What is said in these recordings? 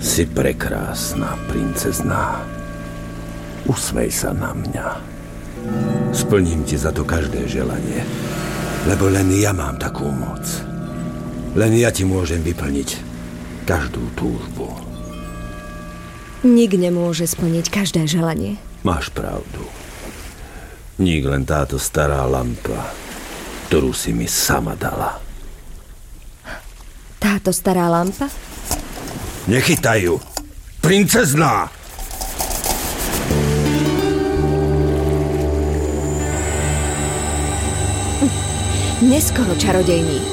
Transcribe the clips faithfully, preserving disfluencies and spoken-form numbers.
Si prekrásna, princezná. Usmej sa na mňa. Splním ti za to každé želanie. Lebo len ja mám takú moc. Len ja ti môžem vyplniť každú túžbu. Nik nemôže splniť každé želanie. Máš pravdu. Nik, len táto stará lampa, ktorú si mi sama dala. Táto stará lampa? Nechytaj ju! Princezná! Neskoro, čarodejník.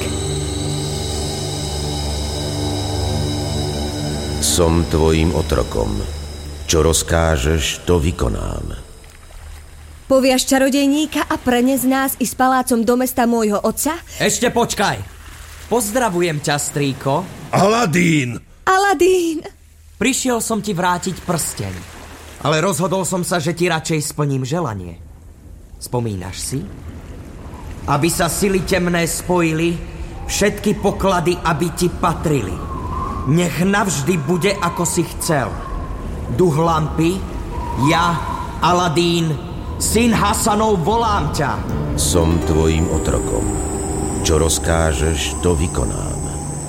Som tvojím otrokom. Čo rozkážeš, to vykonám. Poviaš čarodejníka a prenes nás i s palácom do mesta môjho otca? Ešte počkaj. Pozdravujem ťa, strýko. Aladín! Aladín! Prišiel som ti vrátiť prsteň. Ale rozhodol som sa, že ti radšej splním želanie. Spomínaš si? Aby sa sily temné spojili, všetky poklady, aby ti patrili. Nech navždy bude, ako si chcel. Duch lampy, ja, Aladín, syn Hasanov, volám ťa. Som tvojím otrokom. Čo rozkážeš, to vykonám.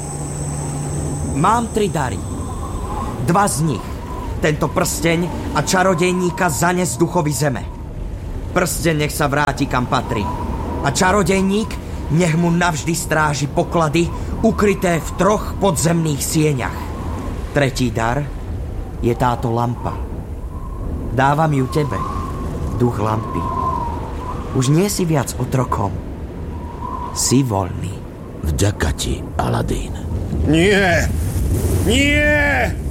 Mám tri dary. Dva z nich. Tento prsteň a čarodejníka zanes duchovi zeme. Prsteň nech sa vráti, kam patrí. A čarodejník nech mu navždy stráži poklady ukryté v troch podzemných sieňach. Tretí dar je táto lampa. Dávam ju tebe, duch lampy. Už nie si viac otrokom. Si voľný. Vďaka ti, Aladín. Nie! Nie!